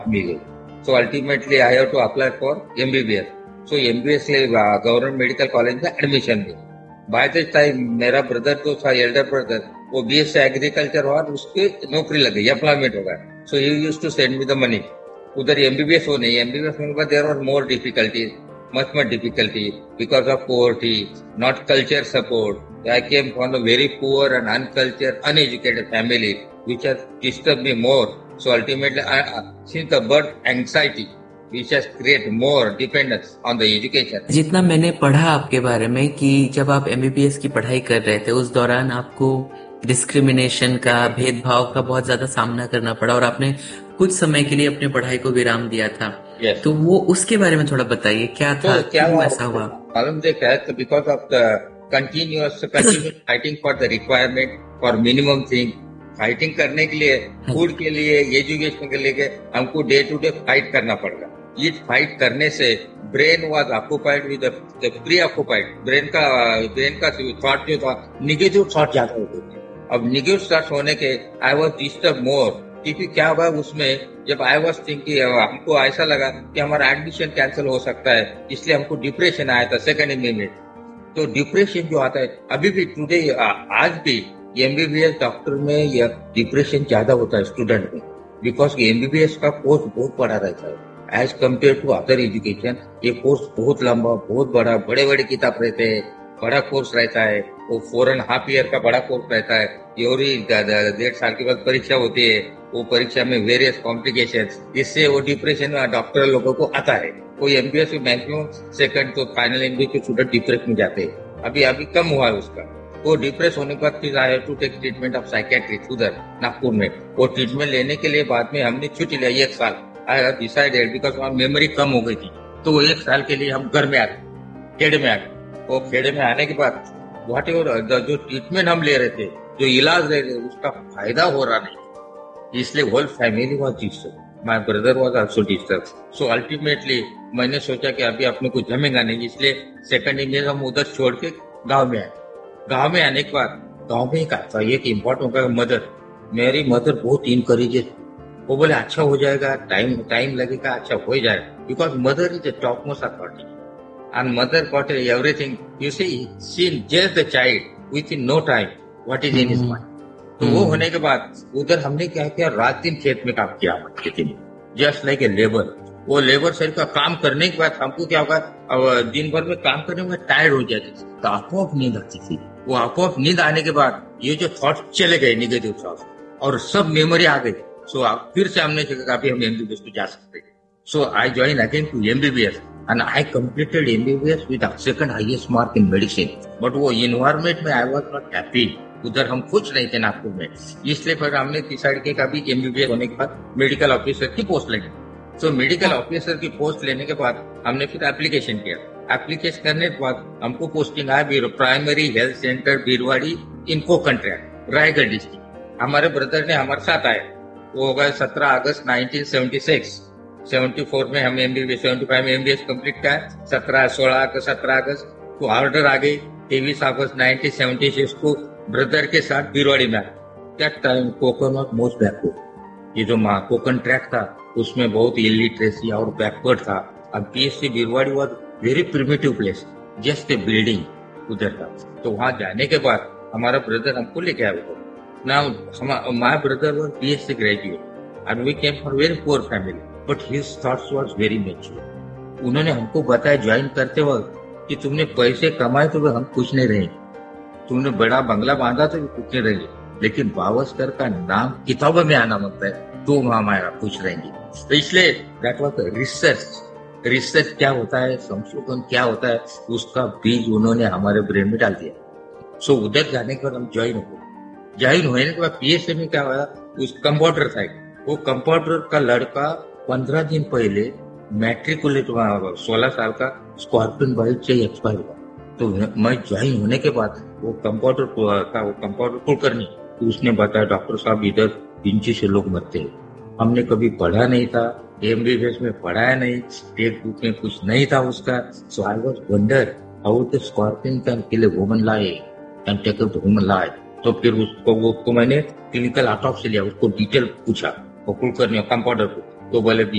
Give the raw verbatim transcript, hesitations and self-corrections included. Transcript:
मिल गई. So ultimately I have to apply for M B B S. So M B B S के लिए government medical college में admission Lee. By the time मेरा brother जो था, Elder brother, वो B S C agriculture हुआ, उसकी नौकरी लग गई, एम्प्लॉयमेंट हो गया. सो ही used to send me the money. उधर एमबीबीएस हो नहीं, एमबीबीएस होने के बाद there are more difficulties, much more difficulty because of poverty, not culture support. I came from a very poor and uncultured, uneducated family, which has disturbed me more. So ultimately, I, since the birth anxiety, which has created more dependence on the education. जितना मैंने पढ़ा आपके बारे में कि जब आप MBBS की पढ़ाई कर रहे थे, उस दौरान आपको डिस्क्रिमिनेशन का, भेदभाव का बहुत ज्यादा सामना करना पड़ा और आपने कुछ समय के लिए अपनी पढ़ाई को विराम दिया था. Yes. तो वो उसके बारे में थोड़ा बताइए, क्या था, तो क्या क्यों ऐसा हुआ? मालूम देखा है, तो because of the continuous continuous fighting for the requirement for minimum thing, fighting करने के लिए, फूड के लिए, एजुकेशन के लिए हमको डे टू डे फाइट करना पड़ेगा. इस फाइट करने से brain was occupied with the pre occupied brain का ब्रेन का थॉट जो था, निगेटिव थॉट ज्यादा होते थे. अब निगेटिव थॉट होने के आई वाज डिस्टर्ब मोर. क्योंकि क्या हुआ उसमें, जब आई वाज थिंकिंग, हमको ऐसा लगा कि हमारा एडमिशन कैंसिल हो सकता है, इसलिए हमको डिप्रेशन आया था सेकंड ईयर में. तो डिप्रेशन जो आता है अभी भी टुडे, आज भी एमबीबीएस डॉक्टर में यह डिप्रेशन ज्यादा होता है स्टूडेंट में, बिकॉज एमबीबीएस का कोर्स बहुत बड़ा रहता है as compare to other education. ये कोर्स बहुत लंबा, बहुत बड़ा, बड़े बड़े किताब रहते हैं, बड़ा कोर्स रहता है. वो फोर एंड हाफ ईयर का बड़ा कोर्स रहता है. योरी डेढ़ साल के बाद परीक्षा होती है. वो परीक्षा में वेरियस कॉम्प्लिकेशन, इससे वो डिप्रेशन डॉक्टर लोगों को आता है. वो एमबीबीएस में मैक्सिमम सेकंड तो फाइनल एमबीबीएस के स्टूडेंट डिप्रेस में जाते हैं. अभी अभी कम हुआ है उसका. वो डिप्रेस होने के बाद फिर I have to take treatment of psychiatrist उधर नागपुर में. वो ट्रीटमेंट लेने के लिए बाद में हमने छुट्टी लिया एक साल. आई हैव डिसाइडेड बिकॉज वहाँ मेमोरी कम हो गई थी, तो वो एक साल के लिए हम घर में आ गए, खेड़े में आ गए. वो खेड़े में आने के बाद व्हाट एवर जो ट्रीटमेंट हम ले रहे थे, जो इलाज ले रहे थे, उसका फायदा हो रहा नहीं, इसलिए whole family was disturb. My brother was also disturb. So ultimately मैंने सोचा कि अभी अपने को जमेगा नहीं, इसलिए सेकंड ईयर हम उधर छोड़ के गांव में आए. गांव में आने के बाद गांव में ही कहा था एक इम्पोर्टेंट होगा. मदर, मेरी मदर बहुत इनकरेजेस. वो बोले अच्छा हो जाएगा, टाइम टाइम लगेगा, अच्छा हो जाएगा, because mother is the top most authority and mother got everything. You see, she just the child within no time what is in his mind. तो वो होने के बाद उधर हमने क्या किया, रात दिन खेत में काम किया खेती में, जस्ट लाइक ए लेबर. वो लेबर शरीर का काम करने के बाद हमको क्या होगा, अब दिन भर में काम करने में टायर्ड हो जाती थी, तो आपोआप नींद आती थी. वो आपोआप नींद आने के बाद ये जो थॉट चले गए निगेटिव थॉट और सब मेमोरी आ गई. सो आप फिर से हमने सोचा अभी हम एमबीबीएस को जा सकते हैं. सो I join again to MBBS and I completed M B B S with the second highest mark in medicine. But वो environment में I was not happy. उधर हम खुश नहीं थे नागपुर में, इसलिए फिर हमने डिसाइड किया कभी एमबीबीएस होने के बाद मेडिकल ऑफिसर की पोस्ट लेंगे. सो मेडिकल ऑफिसर की पोस्ट लेने के बाद हमने फिर एप्लीकेशन किया. एप्लीकेशन करने के बाद हमको पोस्टिंग आया प्राइमरी हेल्थ सेंटर बीरवाड़ी इनको कंट्रैक्ट रायगढ़ डिस्ट्रिक्ट. हमारे ब्रदर ने हमारे साथ आए. वो हो गया सत्रह अगस्त nineteen seventy six. Seventy four में हम एमबीबीएस, सेवेंटी फाइव में एमबीबीएस कंप्लीट किया. सत्रह सोलह अगस्त सत्रह अगस्त को ऑर्डर आ गई. तेईस अगस्त नाइनटीन सेवेंटी सिक्स को ब्रदर के साथ बीरवाड़ी में आ गए. That time Konkan was most backward. ये जो कोकन ट्रैक था उसमें बहुत इलिटरेसी और बैकवर्ड था. अब PSC बीरवाड़ी was very primitive place, just a building उधर था. तो वहां जाने के बाद हमारा ब्रदर हमको लेके आया. Now my brother was PSC graduate and we came from very poor family. But his thoughts was very mature. उन्होंने हमको बताया ज्वाइन करते वक्त कि तुमने पैसे कमाए तो हम कुछ नहीं रहेंगे, तुमने बड़ा बंगला बांधा तो कुछ नहीं रहेंगे, लेकिन बावस्कर का नाम किताबों में आना मत है तो हमारा खुश रहेंगे. तो इसलिए दैट वाज रिसर्च. रिसर्च क्या होता है, संशोधन क्या होता है, उसका बीज उन्होंने हमारे ब्रेन में डाल दिया. सो उधर जाने के बाद हम ज्वाइन हो गए. ज्वाइन होने के बाद पीएससी में क्या हुआ, उस कंपाउंडर था. वो कंपाउंडर का लड़का पंद्रह दिन पहले मैट्रिकुलेट सोलह साल का स्कॉर्पियन बाइक से एक्सपायर हुआ. तो मैं ज्वाइन होने के बाद वो कंपाउंडर का वो कंपाउंडर कुलकर्णी, तो उसने बताया डॉक्टर साहब इधर इंची से लोग मरते हैं. हमने कभी पढ़ा नहीं था, एमबीबीएस में पढ़ाया नहीं, टेक्स्ट बुक में कुछ नहीं था उसका. सो I was wonder how the scorpion can kill a woman life and take up the human life. तो फिर उसको उसको मैंने क्लिनिकल ऑटोप्सी लिया, उसको डिटेल पूछा वो कुलकर्णी कंपाउंडर को. तो बोले